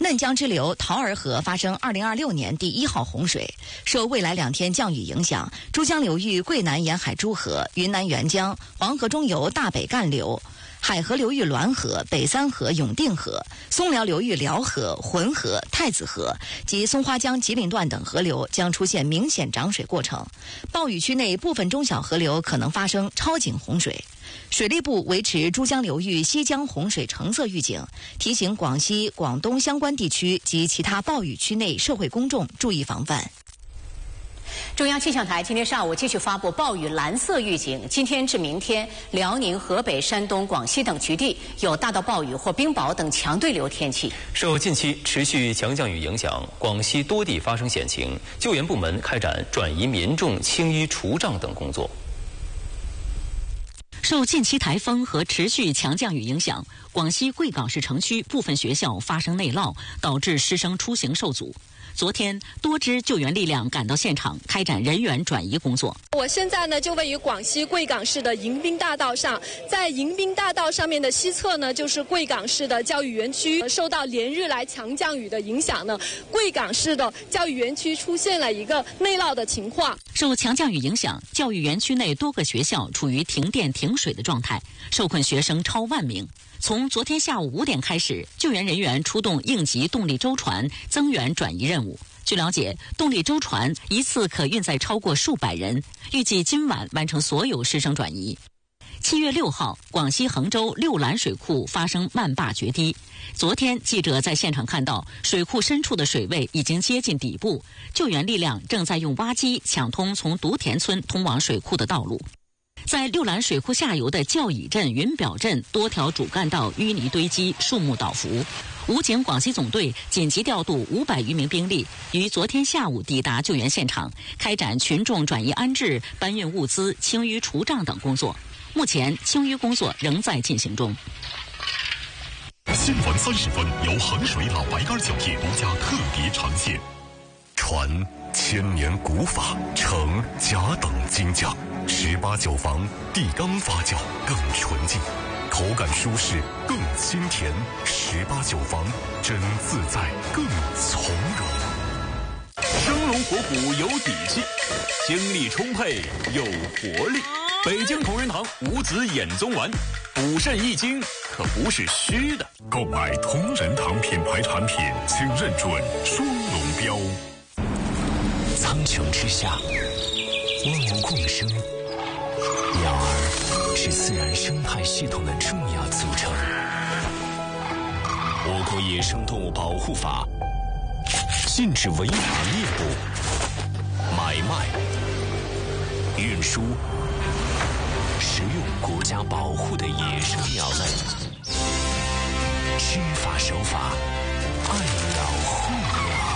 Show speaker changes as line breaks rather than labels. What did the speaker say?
嫩江支流桃儿河发生2026年第1号洪水，受未来2天降雨影响，珠江流域桂南沿海诸河、云南沅江、黄河中游大北干流、海河流域滦河、北三河、永定河、松辽流域辽河、浑河、太子河及松花江吉林段等河流将出现明显涨水过程，暴雨区内部分中小河流可能发生超警洪水。水利部维持珠江流域西江洪水橙色预警，提醒广西、广东相关地区及其他暴雨区内社会公众注意防范。
中央气象台今天上午继续发布暴雨蓝色预警，今天至明天，辽宁、河北、山东、广西等局地有大到暴雨或冰雹等强对流天气。
受近期持续强降雨影响，广西多地发生险情，救援部门开展转移民众清淤除障等工作。
受近期台风和持续强降雨影响，广西贵港市城区部分学校发生内涝，导致师生出行受阻。昨天，多支救援力量赶到现场，开展人员转移工作。
我现在呢就位于广西贵港市的迎宾大道上，在迎宾大道上面的西侧呢，就是贵港市的教育园区。受到连日来强降雨的影响呢，贵港市的教育园区出现了一个内涝的情况。
受强降雨影响，教育园区内多个学校处于停电停水的状态，受困学生超万名。从昨天下午5点开始，救援人员出动应急动力舟船增援转移任务。据了解，动力舟船一次可运载超过数百人，预计今晚完成所有师生转移。7月6号，广西衡州六兰水库发生漫坝决堤。昨天，记者在现场看到水库深处的水位已经接近底部，救援力量正在用挖机抢通从独田村通往水库的道路。在六兰水库下游的教乙镇、云表镇，多条主干道淤泥堆积，树木倒伏。武警广西总队紧急调度500余名兵力，于昨天下午抵达救援现场，开展群众转移安置、搬运物资、清淤除障等工作。目前，清淤工作仍在进行中。
新闻30分由衡水老白干酒业独家特别呈现。传千年古法，承甲等精匠，18酒坊地缸发酵更纯净，口感舒适更清甜，18酒坊真自在更从容。
生龙活虎有底气，精力充沛有活力。北京同仁堂五子衍宗丸，补肾益精可不是虚的。
购买同仁堂品牌产品，请认准双龙标。
苍穹之下，万物共生，鸟儿是自然生态系统的重要组成。我国野生动物保护法禁止违法猎捕、买卖、运输、食用国家保护的野生鸟类。知法守法，爱鸟护鸟。